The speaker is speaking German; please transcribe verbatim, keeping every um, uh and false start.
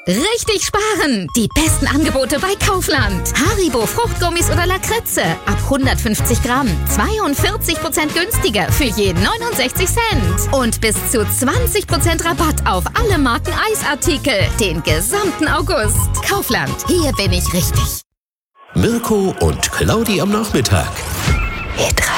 Richtig sparen! Die besten Angebote bei Kaufland. Haribo Fruchtgummis oder Lakritze ab hundertfünfzig Gramm. zweiundvierzig Prozent günstiger für je neunundsechzig Cent. Und bis zu zwanzig Prozent Rabatt auf alle Marken Eisartikel. Den gesamten August. Kaufland, hier bin ich richtig. Mirko und Claudi am Nachmittag. Hitradio.